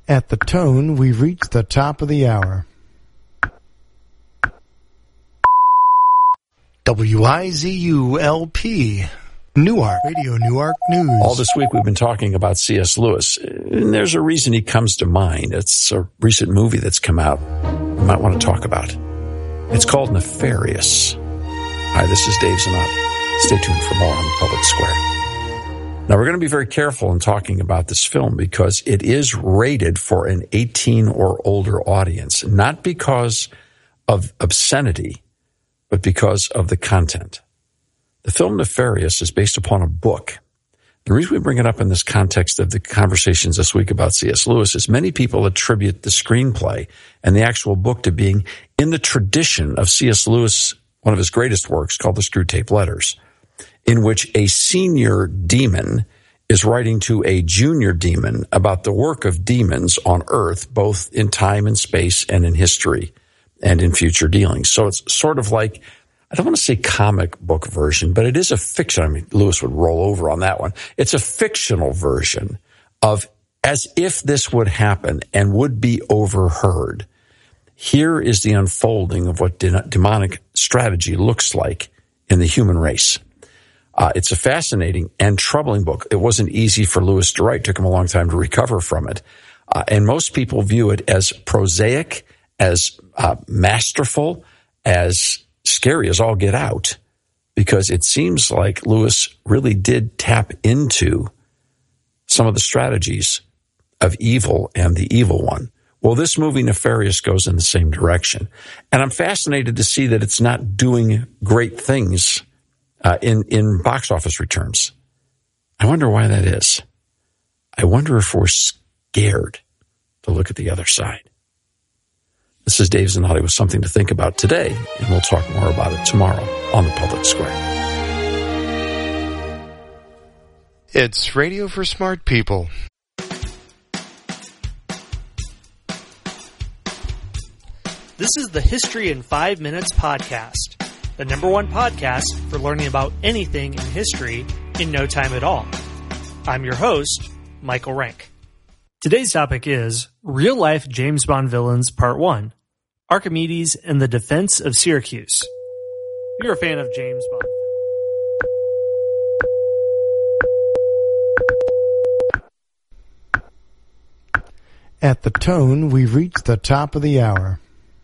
At the tone, we've reached the top of the hour. WIZU-LP, Newark, Radio Newark News. All this week we've been talking about C.S. Lewis, and there's a reason he comes to mind. It's a recent movie that's come out you might want to talk about. It's called Nefarious. Hi, this is Dave Zanotti. Stay tuned for more on the Public Square. Now, we're going to be very careful in talking about this film because it is rated for an 18 or older audience, not because of obscenity, but because of the content. The film Nefarious is based upon a book. The reason we bring it up in this context of the conversations this week about C.S. Lewis is many people attribute the screenplay and the actual book to being in the tradition of C.S. Lewis, one of his greatest works called The Screwtape Letters, in which a senior demon is writing to a junior demon about the work of demons on Earth, both in time and space and in history and in future dealings. So it's sort of like, I don't want to say comic book version, but it is a fiction. I mean, Lewis would roll over on that one. It's a fictional version of as if this would happen and would be overheard. Here is the unfolding of what demonic strategy looks like in the human race. It's a fascinating and troubling book. It wasn't easy for Lewis to write. It took him a long time to recover from it. And most people view it as prosaic, as masterful, as scary as all get out, because it seems like Lewis really did tap into some of the strategies of evil and the evil one. Well, this movie, Nefarious, goes in the same direction. And I'm fascinated to see that it's not doing great things in box office returns. I wonder why that is. I wonder if we're scared to look at the other side. This is Dave Zanotti with something to think about today, and we'll talk more about it tomorrow on the Public Square. It's radio for smart people. This is the History in 5 Minutes podcast, the #1 podcast for learning about anything in history in no time at all. I'm your host, Michael Rank. Today's topic is Real-Life James Bond Villains Part 1, Archimedes and the Defense of Syracuse. If you're a fan of James Bond. At the tone, we've reached the top of the hour.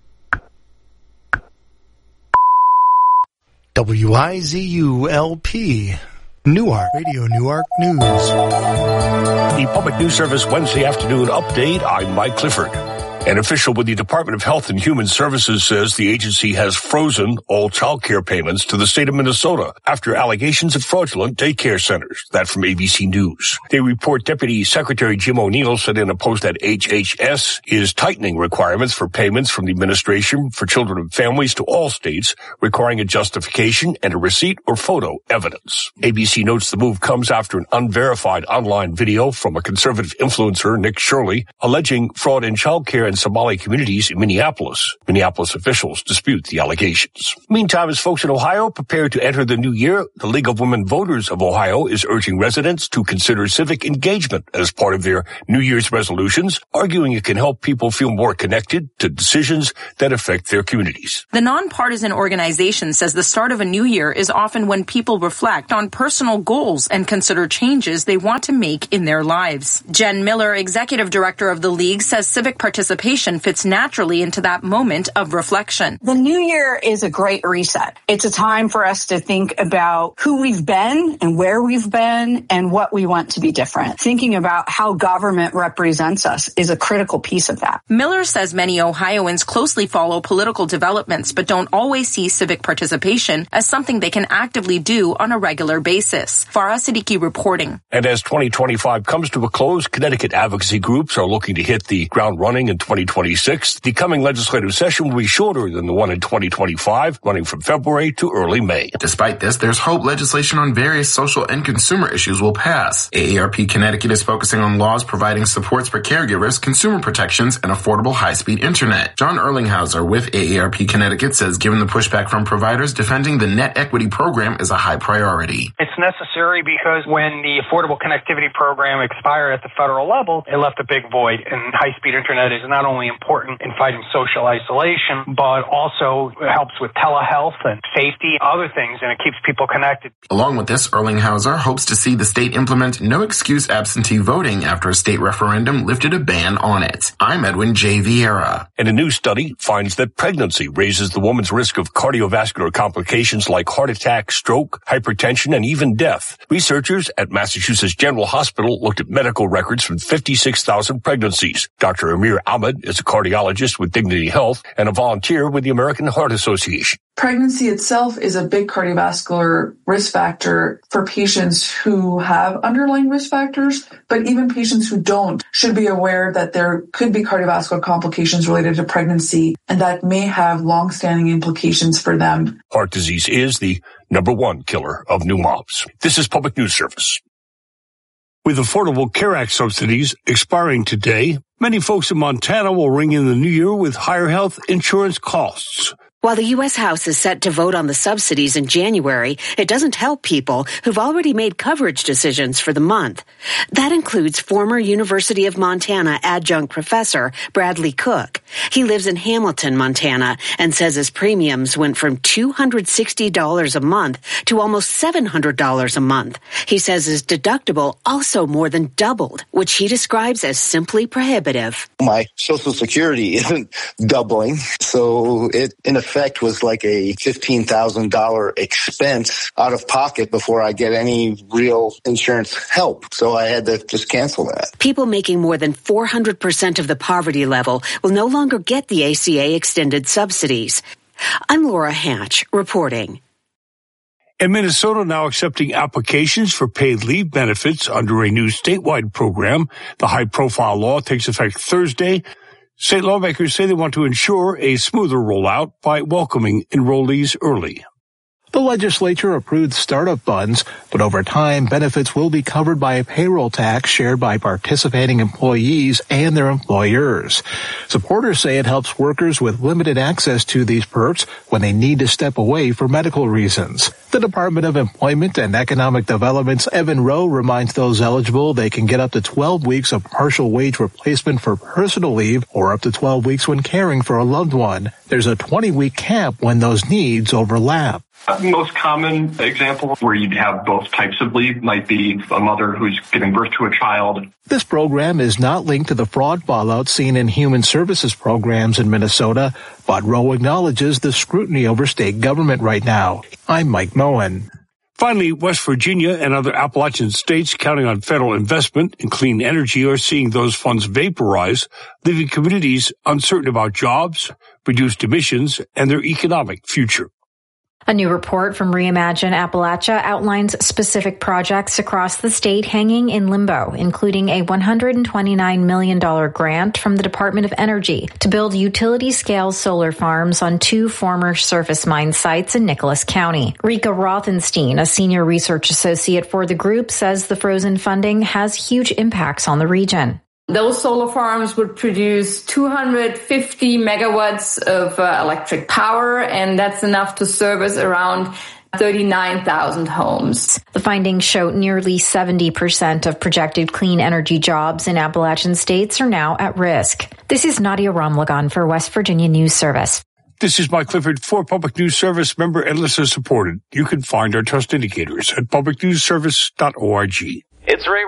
WIZU-LP, Newark, Radio Newark News. The Public News Service Wednesday afternoon update. I'm Mike Clifford. An official with the Department of Health and Human Services says the agency has frozen all child care payments to the state of Minnesota after allegations of fraudulent daycare centers. That from ABC News. They report Deputy Secretary Jim O'Neill said in a post that HHS is tightening requirements for payments from the Administration for Children and Families to all states, requiring a justification and a receipt or photo evidence. ABC notes the move comes after an unverified online video from a conservative influencer, Nick Shirley, alleging fraud in child care in Somali communities in Minneapolis. Minneapolis officials dispute the allegations. Meantime, as folks in Ohio prepare to enter the new year, the League of Women Voters of Ohio is urging residents to consider civic engagement as part of their New Year's resolutions, arguing it can help people feel more connected to decisions that affect their communities. The nonpartisan organization says the start of a new year is often when people reflect on personal goals and consider changes they want to make in their lives. Jen Miller, executive director of the League, says civic participation fits naturally into that moment of reflection. The new year is a great reset. It's a time for us to think about who we've been and where we've been and what we want to be different. Thinking about how government represents us is a critical piece of that. Miller says many Ohioans closely follow political developments but don't always see civic participation as something they can actively do on a regular basis. Farah Siddiqui reporting. And as 2025 comes to a close, Connecticut advocacy groups are looking to hit the ground running in 2026, the coming legislative session will be shorter than the one in 2025, running from February to early May. Despite this, there's hope legislation on various social and consumer issues will pass. AARP Connecticut is focusing on laws providing supports for caregivers, consumer protections, and affordable high-speed internet. John Erlinghauser with AARP Connecticut says given the pushback from providers, defending the net equity program is a high priority. It's necessary because when the Affordable Connectivity Program expired at the federal level, it left a big void, and high-speed internet is not only important in fighting social isolation, but also helps with telehealth and safety, other things, and it keeps people connected. Along with this, Erlinghauser hopes to see the state implement no-excuse absentee voting after a state referendum lifted a ban on it. I'm Edwin J. Vieira. And a new study finds that pregnancy raises the woman's risk of cardiovascular complications like heart attack, stroke, hypertension, and even death. Researchers at Massachusetts General Hospital looked at medical records from 56,000 pregnancies. Dr. Amir Ahmed is a cardiologist with Dignity Health and a volunteer with the American Heart Association. Pregnancy itself is a big cardiovascular risk factor for patients who have underlying risk factors, but even patients who don't should be aware that there could be cardiovascular complications related to pregnancy, and that may have long-standing implications for them. Heart disease is the number one killer of new moms. This is Public News Service. With Affordable Care Act subsidies expiring today, many folks in Montana will ring in the new year with higher health insurance costs. While the U.S. House is set to vote on the subsidies in January, it doesn't help people who've already made coverage decisions for the month. That includes former University of Montana adjunct professor Bradley Cook. He lives in Hamilton, Montana, and says his premiums went from $260 a month to almost $700 a month. He says his deductible also more than doubled, which he describes as simply prohibitive. My Social Security isn't doubling, so it, in effect, was like a $15,000 expense out of pocket before I get any real insurance help. So I had to just cancel that. People making more than 400% of the poverty level will no longer get the ACA extended subsidies. I'm Laura Hatch reporting. And Minnesota now accepting applications for paid leave benefits under a new statewide program. The high-profile law takes effect Thursday. State lawmakers say they want to ensure a smoother rollout by welcoming enrollees early. The legislature approved startup funds, but over time, benefits will be covered by a payroll tax shared by participating employees and their employers. Supporters say it helps workers with limited access to these perks when they need to step away for medical reasons. The Department of Employment and Economic Development's Evan Rowe reminds those eligible they can get up to 12 weeks of partial wage replacement for personal leave or up to 12 weeks when caring for a loved one. There's a 20-week cap when those needs overlap. The most common example where you'd have both types of leave might be a mother who's giving birth to a child. This program is not linked to the fraud fallout seen in human services programs in Minnesota, but Rowe acknowledges the scrutiny over state government right now. I'm Mike Moen. Finally, West Virginia and other Appalachian states counting on federal investment in clean energy are seeing those funds vaporize, leaving communities uncertain about jobs, reduced emissions, and their economic future. A new report from Reimagine Appalachia outlines specific projects across the state hanging in limbo, including a $129 million grant from the Department of Energy to build utility-scale solar farms on 2 former surface mine sites in Nicholas County. Rika Rothenstein, a senior research associate for the group, says the frozen funding has huge impacts on the region. Those solar farms would produce 250 megawatts of electric power, and that's enough to service around 39,000 homes. The findings show nearly 70% of projected clean energy jobs in Appalachian states are now at risk. This is Nadia Ramlagan for West Virginia News Service. This is Mike Clifford for Public News Service, member and listener supported. You can find our trust indicators at publicnewsservice.org. It's Ray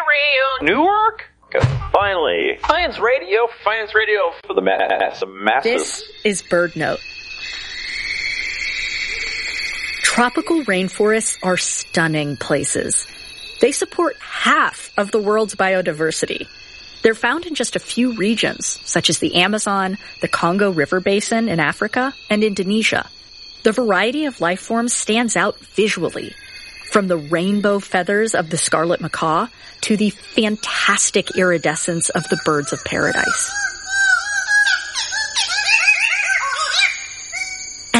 Newark. Finally, Science Radio for the masses. This is BirdNote. Tropical rainforests are stunning places. They support half of the world's biodiversity. They're found in just a few regions, such as the Amazon, the Congo River Basin in Africa, and Indonesia. The variety of life forms stands out visually, from the rainbow feathers of the scarlet macaw to the fantastic iridescence of the birds of paradise.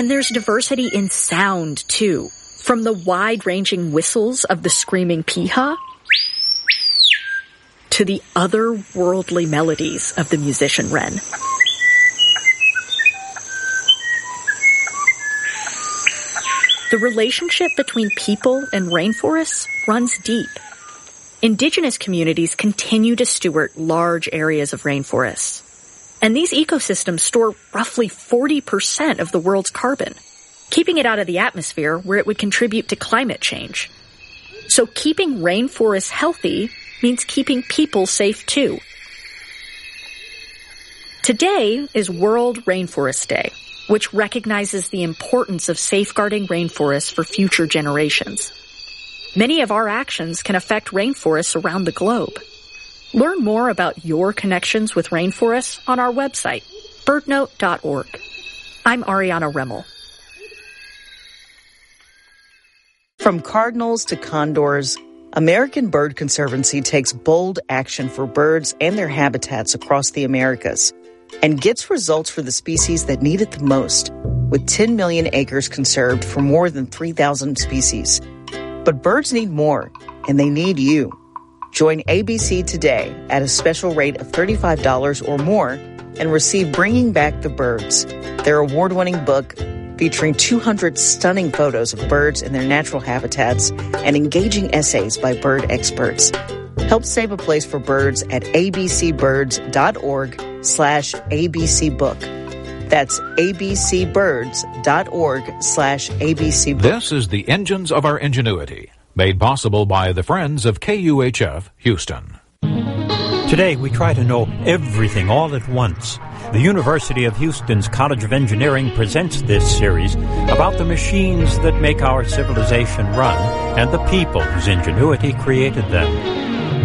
And there's diversity in sound, too. From the wide-ranging whistles of the screaming piha to the otherworldly melodies of the musician wren. The relationship between people and rainforests runs deep. Indigenous communities continue to steward large areas of rainforests. And these ecosystems store roughly 40% of the world's carbon, keeping it out of the atmosphere where it would contribute to climate change. So keeping rainforests healthy means keeping people safe too. Today is World Rainforest Day, which recognizes the importance of safeguarding rainforests for future generations. Many of our actions can affect rainforests around the globe. Learn more about your connections with rainforests on our website, birdnote.org. I'm Ariana Remmel. From cardinals to condors, American Bird Conservancy takes bold action for birds and their habitats across the Americas and gets results for the species that need it the most, with 10 million acres conserved for more than 3,000 species. But birds need more, and they need you. Join ABC today at a special rate of $35 or more and receive Bringing Back the Birds, their award-winning book featuring 200 stunning photos of birds in their natural habitats and engaging essays by bird experts. Help save a place for birds at abcbirds.org/abcbook. That's abcbirds.org/abcbook. This is the Engines of Our Ingenuity, made possible by the Friends of KUHF Houston. Today, we try to know everything all at once. The University of Houston's College of Engineering presents this series about the machines that make our civilization run and the people whose ingenuity created them.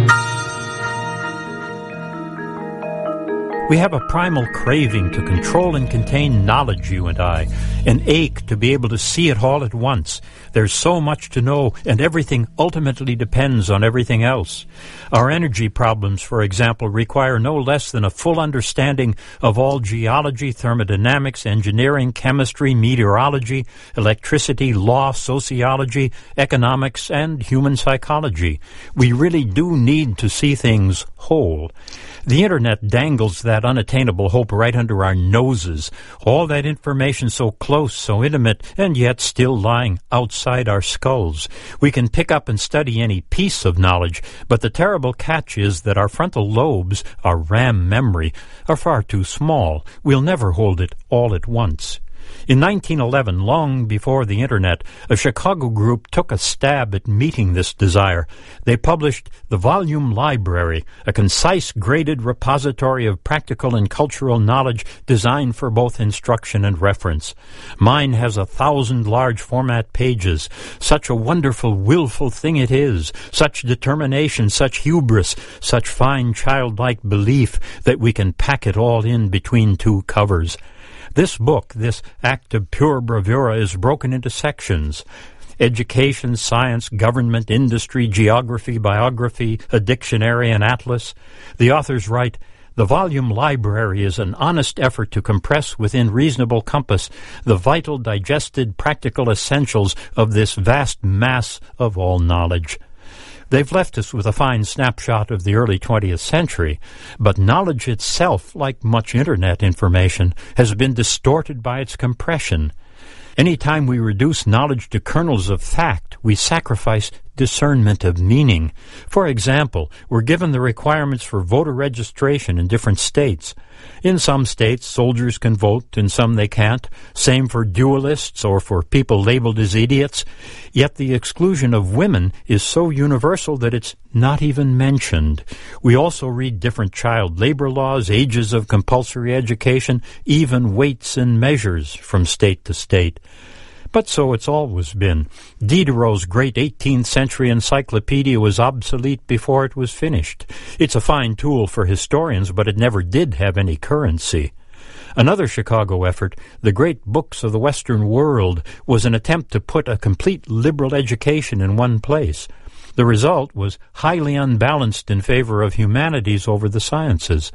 We have a primal craving to control and contain knowledge, you and I, an ache to be able to see it all at once. There's so much to know, and everything ultimately depends on everything else. Our energy problems, for example, require no less than a full understanding of all geology, thermodynamics, engineering, chemistry, meteorology, electricity, law, sociology, economics, and human psychology. We really do need to see things whole. The Internet dangles that unattainable hope right under our noses. All that information so close, so intimate, and yet still lying outside our skulls. We can pick up and study any piece of knowledge, but the terrible catch is that our frontal lobes, our RAM memory, are far too small. We'll never hold it all at once. In 1911, long before the Internet, a Chicago group took a stab at meeting this desire. They published The Volume Library, a concise, graded repository of practical and cultural knowledge designed for both instruction and reference. Mine has 1,000 large format pages. Such a wonderful, willful thing it is, such determination, such hubris, such fine childlike belief that we can pack it all in between two covers. This book, this act of pure bravura, is broken into sections. Education, science, government, industry, geography, biography, a dictionary, an atlas. The authors write, "The Volume Library is an honest effort to compress within reasonable compass the vital, digested, practical essentials of this vast mass of all knowledge." They've left us with a fine snapshot of the early 20th century, but knowledge itself, like much Internet information, has been distorted by its compression. Any time we reduce knowledge to kernels of fact, we sacrifice discernment of meaning. For example, we're given the requirements for voter registration in different states. In some states, soldiers can vote, in some they can't. Same for duelists or for people labeled as idiots. Yet the exclusion of women is so universal that it's not even mentioned. We also read different child labor laws, ages of compulsory education, even weights and measures from state to state. But so it's always been. Diderot's great 18th century encyclopedia was obsolete before it was finished. It's a fine tool for historians, but it never did have any currency. Another Chicago effort, The Great Books of the Western World, was an attempt to put a complete liberal education in one place. The result was highly unbalanced in favor of humanities over the sciences.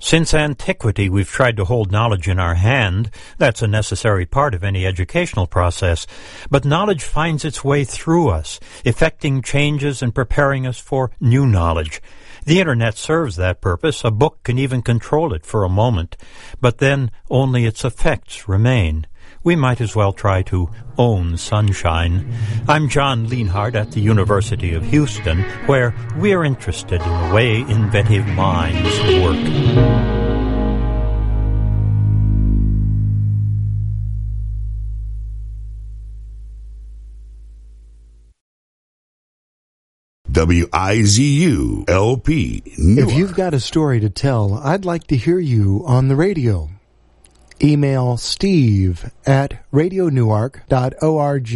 Since antiquity, we've tried to hold knowledge in our hand. That's a necessary part of any educational process. But knowledge finds its way through us, effecting changes and preparing us for new knowledge. The Internet serves that purpose. A book can even control it for a moment, but then only its effects remain. We might as well try to own sunshine. I'm John Lienhardt at the University of Houston, where we're interested in the way inventive minds work. WIZU-LP Newark. If you've got a story to tell, I'd like to hear you on the radio. Email steve@radionewark.org.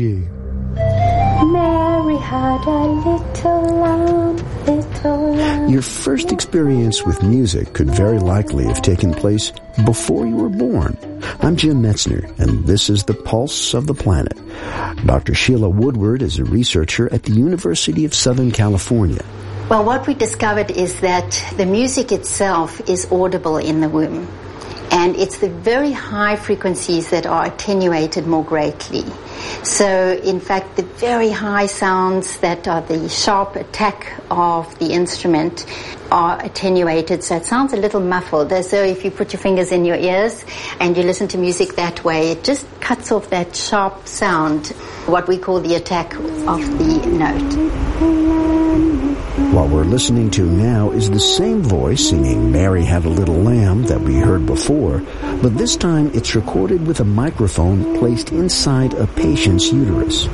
Mary had a little lamb, little lamb. Your first experience with music could very likely have taken place before you were born. I'm Jim Metzner, and this is the Pulse of the Planet. Dr. Sheila Woodward is a researcher at the University of Southern California. Well, what we discovered is that the music itself is audible in the womb. And it's the very high frequencies that are attenuated more greatly. So, in fact, the very high sounds that are the sharp attack of the instrument are attenuated, so it sounds a little muffled, as though if you put your fingers in your ears and you listen to music that way, it just cuts off that sharp sound, what we call the attack of the note. What we're listening to now is the same voice singing Mary Had a Little Lamb that we heard before, but this time it's recorded with a microphone placed inside a patient's uterus.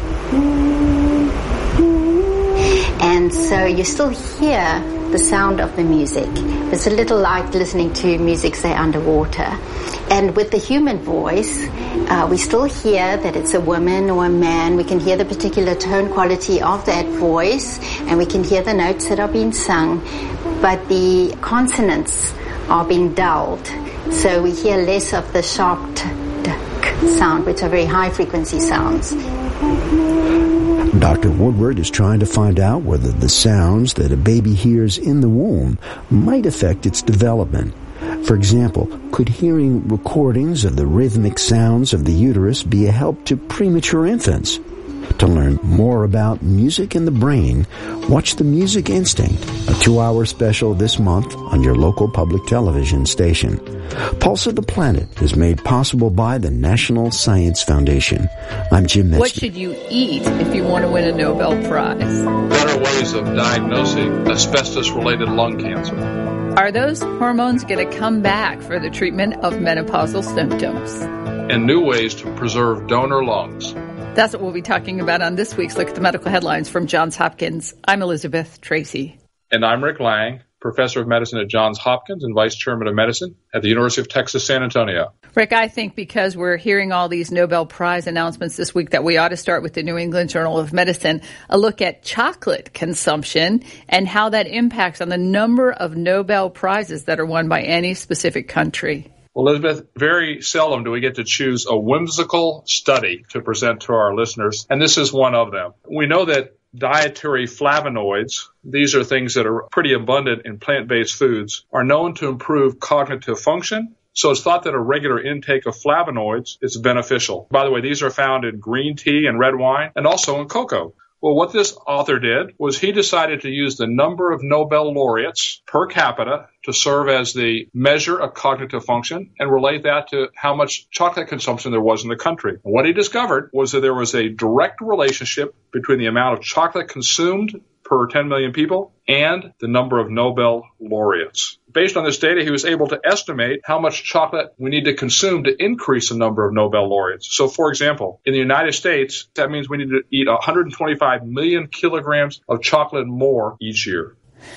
And so you still hear the sound of the music. It's a little like listening to music, say, underwater. And with the human voice, we still hear that it's a woman or a man. We can hear the particular tone quality of that voice, and we can hear the notes that are being sung. But the consonants are being dulled, so we hear less of the sharp sound, which are very high-frequency sounds. Dr. Woodward is trying to find out whether the sounds that a baby hears in the womb might affect its development. For example, could hearing recordings of the rhythmic sounds of the uterus be a help to premature infants? To learn more about music and the brain, watch The Music Instinct, a 2-hour special this month on your local public television station. Pulse of the Planet is made possible by the National Science Foundation. I'm Jim Metzner. What should you eat if you want to win a Nobel Prize? Better ways of diagnosing asbestos-related lung cancer. Are those hormones going to come back for the treatment of menopausal symptoms? And new ways to preserve donor lungs. That's what we'll be talking about on this week's Look at the Medical Headlines from Johns Hopkins. I'm Elizabeth Tracy. And I'm Rick Lang, Professor of Medicine at Johns Hopkins and Vice Chairman of Medicine at the University of Texas, San Antonio. Rick, I think because we're hearing all these Nobel Prize announcements this week that we ought to start with the New England Journal of Medicine, a look at chocolate consumption and how that impacts on the number of Nobel Prizes that are won by any specific country. Well, Elizabeth, very seldom do we get to choose a whimsical study to present to our listeners, and this is one of them. We know that dietary flavonoids, these are things that are pretty abundant in plant-based foods, are known to improve cognitive function. So it's thought that a regular intake of flavonoids is beneficial. By the way, these are found in green tea and red wine and also in cocoa. Well, what this author did was he decided to use the number of Nobel laureates per capita to serve as the measure of cognitive function and relate that to how much chocolate consumption there was in the country. And what he discovered was that there was a direct relationship between the amount of chocolate consumed per 10 million people and the number of Nobel laureates. Based on this data, he was able to estimate how much chocolate we need to consume to increase the number of Nobel laureates. So, for example, in the United States, that means we need to eat 125 million kilograms of chocolate more each year.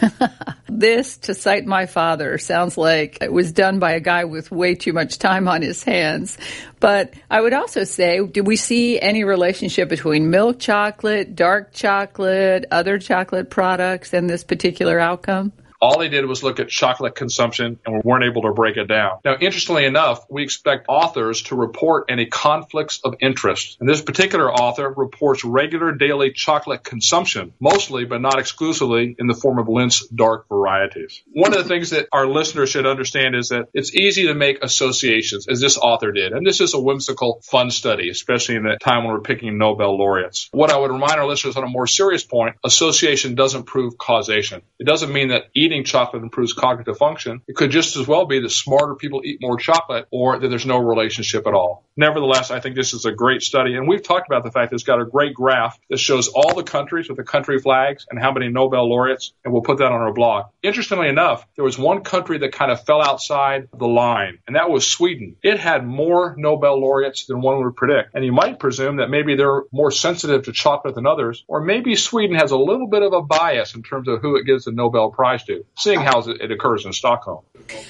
This, to cite my father, sounds like it was done by a guy with way too much time on his hands. But I would also say, do we see any relationship between milk chocolate, dark chocolate, other chocolate products, and this particular outcome? All they did was look at chocolate consumption, and we weren't able to break it down. Now, interestingly enough, we expect authors to report any conflicts of interest. And this particular author reports regular daily chocolate consumption, mostly but not exclusively in the form of Lindt's dark varieties. One of the things that our listeners should understand is that it's easy to make associations, as this author did. And this is a whimsical, fun study, especially in the time when we're picking Nobel laureates. What I would remind our listeners on a more serious point, association doesn't prove causation. It doesn't mean that eating chocolate improves cognitive function. It could just as well be that smarter people eat more chocolate or that there's no relationship at all. Nevertheless, I think this is a great study. And we've talked about the fact that it's got a great graph that shows all the countries with the country flags and how many Nobel laureates, and we'll put that on our blog. Interestingly enough, there was one country that kind of fell outside the line, and that was Sweden. It had more Nobel laureates than one would predict. And you might presume that maybe they're more sensitive to chocolate than others, or maybe Sweden has a little bit of a bias in terms of who it gives the Nobel Prize to, seeing how it occurs in Stockholm.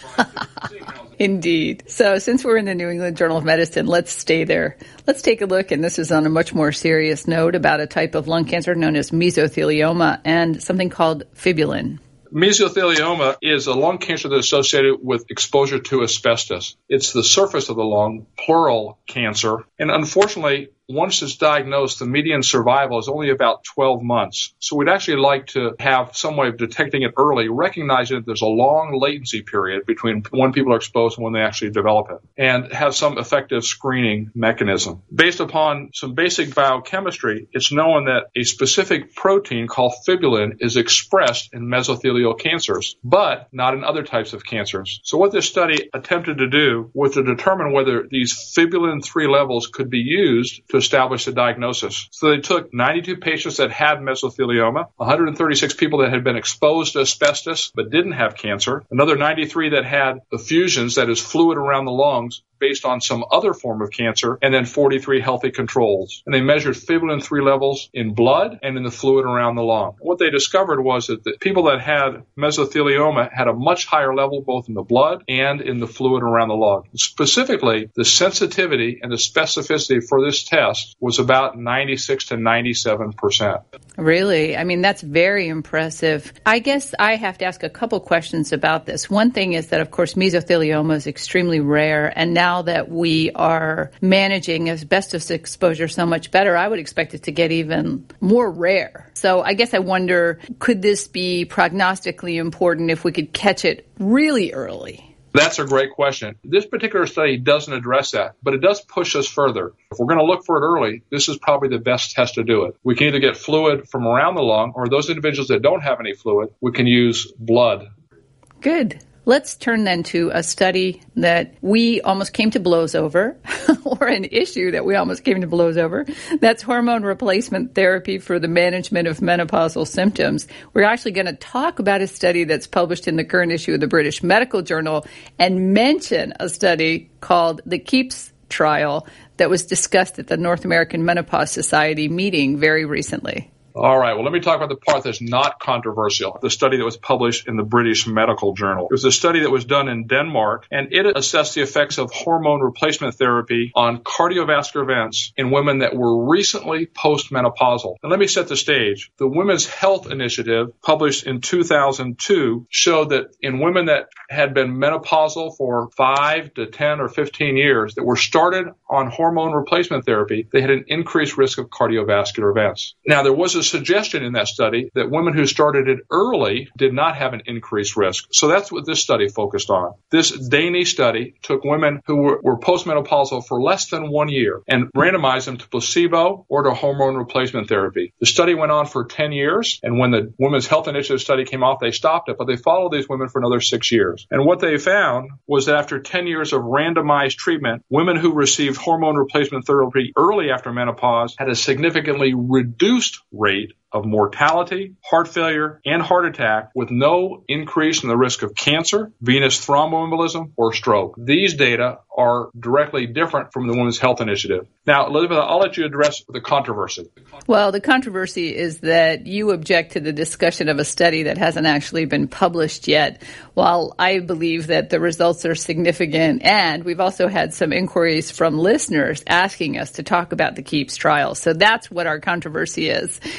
Indeed. So since we're in the New England Journal of Medicine, let's stay there. Let's take a look, and this is on a much more serious note, about a type of lung cancer known as mesothelioma and something called fibulin. Mesothelioma is a lung cancer that's associated with exposure to asbestos. It's the surface of the lung, pleural cancer, and unfortunately, once it's diagnosed, the median survival is only about 12 months. So we'd actually like to have some way of detecting it early, recognizing that there's a long latency period between when people are exposed and when they actually develop it, and have some effective screening mechanism. Based upon some basic biochemistry, it's known that a specific protein called fibulin is expressed in mesothelial cancers, but not in other types of cancers. So what this study attempted to do was to determine whether these fibulin 3 levels could be used to establish a diagnosis. So they took 92 patients that had mesothelioma, 136 people that had been exposed to asbestos but didn't have cancer, another 93 that had effusions, that is fluid around the lungs, based on some other form of cancer, and then 43 healthy controls. And they measured fibulin 3 levels in blood and in the fluid around the lung. What they discovered was that the people that had mesothelioma had a much higher level both in the blood and in the fluid around the lung. Specifically, the sensitivity and the specificity for this test was about 96 to 97%. Really? I mean, that's very impressive. I guess I have to ask a couple questions about this. One thing is that, of course, mesothelioma is extremely rare, and now that we are managing asbestos exposure so much better, I would expect it to get even more rare. So I guess I wonder, could this be prognostically important if we could catch it really early? That's a great question. This particular study doesn't address that, but it does push us further. If we're going to look for it early, this is probably the best test to do it. We can either get fluid from around the lung, or those individuals that don't have any fluid, we can use blood. Good. Let's turn then to a study that we almost came to blows over, or an issue that we almost came to blows over. That's hormone replacement therapy for the management of menopausal symptoms. We're actually going to talk about a study that's published in the current issue of the British Medical Journal and mention a study called the KEEPS trial that was discussed at the North American Menopause Society meeting very recently. All right, well, let me talk about the part that's not controversial, the study that was published in the British Medical Journal. It was a study that was done in Denmark, and it assessed the effects of hormone replacement therapy on cardiovascular events in women that were recently postmenopausal. And let me set the stage. The Women's Health Initiative, published in 2002, showed that in women that had been menopausal for 5 to 10 or 15 years that were started on hormone replacement therapy, they had an increased risk of cardiovascular events. Now, there was a suggestion in that study that women who started it early did not have an increased risk. So that's what this study focused on. This Danish study took women who were postmenopausal for less than 1 year and randomized them to placebo or to hormone replacement therapy. The study went on for 10 years, and when the Women's Health Initiative study came off, they stopped it, but they followed these women for another 6 years. And what they found was that after 10 years of randomized treatment, women who received hormone replacement therapy early after menopause had a significantly reduced rate of mortality, heart failure, and heart attack with no increase in the risk of cancer, venous thromboembolism, or stroke. These data are directly different from the Women's Health Initiative. Now, Elizabeth, I'll let you address the controversy. Well, the controversy is that you object to the discussion of a study that hasn't actually been published yet, while I believe that the results are significant. And we've also had some inquiries from listeners asking us to talk about the KEEPS trial. So that's what our controversy is. And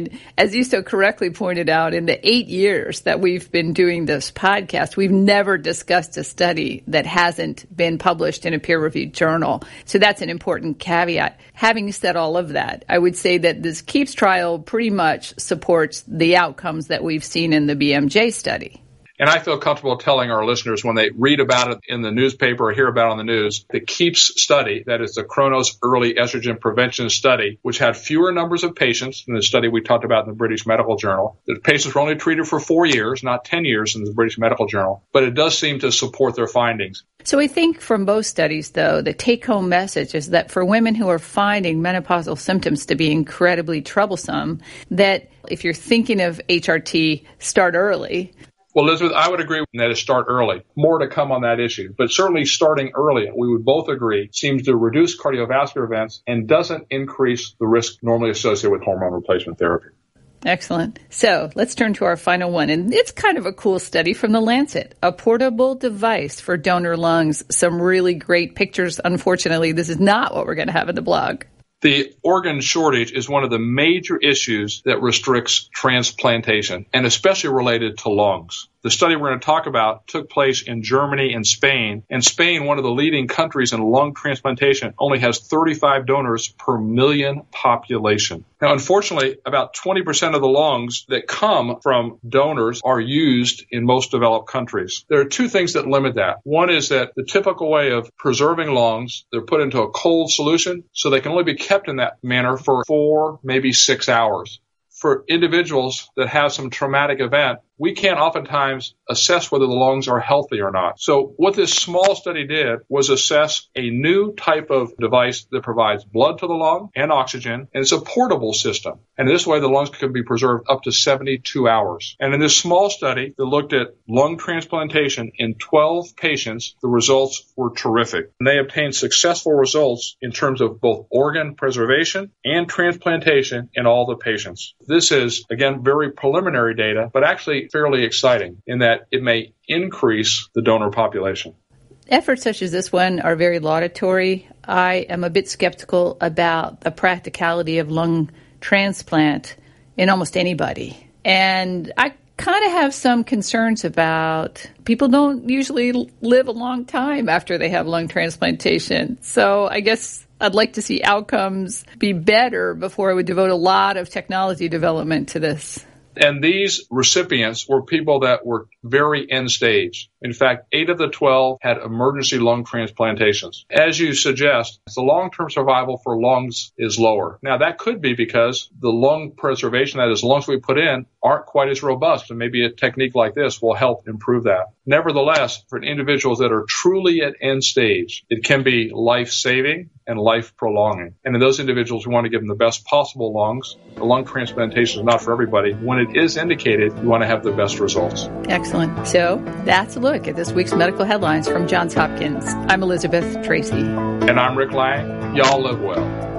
And as you so correctly pointed out, in the 8 years that we've been doing this podcast, we've never discussed a study that hasn't been published in a peer-reviewed journal. So that's an important caveat. Having said all of that, I would say that this KEEPS trial pretty much supports the outcomes that we've seen in the BMJ study. And I feel comfortable telling our listeners when they read about it in the newspaper or hear about it on the news, the KEEPS study, that is the Kronos Early Estrogen Prevention Study, which had fewer numbers of patients than the study we talked about in the British Medical Journal. The patients were only treated for 4 years, not 10 years in the British Medical Journal, but it does seem to support their findings. So I think from both studies, though, the take-home message is that for women who are finding menopausal symptoms to be incredibly troublesome, that if you're thinking of HRT, start early. Well, Elizabeth, I would agree that it start early. More to come on that issue. But certainly starting early, we would both agree, seems to reduce cardiovascular events and doesn't increase the risk normally associated with hormone replacement therapy. Excellent. So let's turn to our final one. And it's kind of a cool study from The Lancet, a portable device for donor lungs. Some really great pictures. Unfortunately, this is not what we're going to have in the blog. The organ shortage is one of the major issues that restricts transplantation, and especially related to lungs. The study we're going to talk about took place in Germany and Spain. And Spain, one of the leading countries in lung transplantation, only has 35 donors per million population. Now, unfortunately, about 20% of the lungs that come from donors are used in most developed countries. There are two things that limit that. One is that the typical way of preserving lungs, they're put into a cold solution, so they can only be kept in that manner for 4, maybe 6 hours. For individuals that have some traumatic event, we can't oftentimes assess whether the lungs are healthy or not. So what this small study did was assess a new type of device that provides blood to the lung and oxygen, and it's a portable system. And this way, the lungs can be preserved up to 72 hours. And in this small study that looked at lung transplantation in 12 patients, the results were terrific. And they obtained successful results in terms of both organ preservation and transplantation in all the patients. This is, again, very preliminary data, but actually fairly exciting in that it may increase the donor population. Efforts such as this one are very laudatory. I am a bit skeptical about the practicality of lung transplant in almost anybody. And I kind of have some concerns about people don't usually live a long time after they have lung transplantation. So I guess I'd like to see outcomes be better before I would devote a lot of technology development to this. And these recipients were people that were very end stage. In fact, 8 of the 12 had emergency lung transplantations. As you suggest, the long-term survival for lungs is lower. Now, that could be because the lung preservation, that is, lungs we put in, aren't quite as robust, and maybe a technique like this will help improve that. Nevertheless, for individuals that are truly at end stage, it can be life-saving and life-prolonging. And in those individuals, we want to give them the best possible lungs. The lung transplantation is not for everybody. When it is indicated, you want to have the best results. Excellent. So that's a look at this week's medical headlines from Johns Hopkins. I'm Elizabeth Tracy. And I'm Rick Lang. Y'all live well.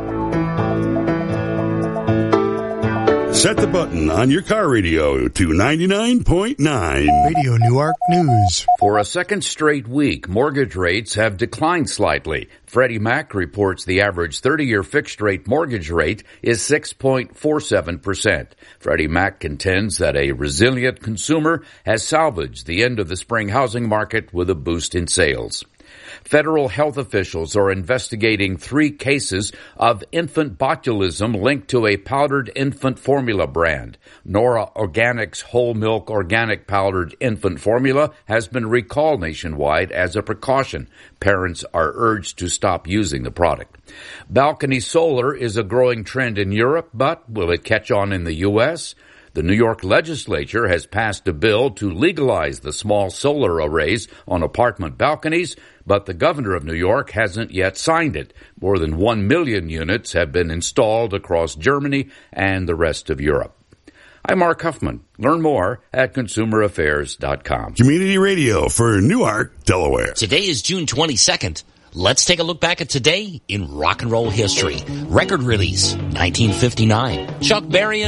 Set the button on your car radio to 99.9. Radio Newark News. For a second straight week, mortgage rates have declined slightly. Freddie Mac reports the average 30-year fixed-rate mortgage rate is 6.47%. Freddie Mac contends that a resilient consumer has salvaged the end of the spring housing market with a boost in sales. Federal health officials are investigating 3 cases of infant botulism linked to a powdered infant formula brand. Nora Organics whole milk organic powdered infant formula has been recalled nationwide as a precaution. Parents are urged to stop using the product. Balcony solar is a growing trend in Europe, but will it catch on in the U.S.? The New York legislature has passed a bill to legalize the small solar arrays on apartment balconies, but the governor of New York hasn't yet signed it. More than 1 million units have been installed across Germany and the rest of Europe. I'm Mark Huffman. Learn more at consumeraffairs.com. Community radio for Newark, Delaware. Today is June 22nd. Let's take a look back at today in rock and roll history. Record release, 1959. Chuck Berry and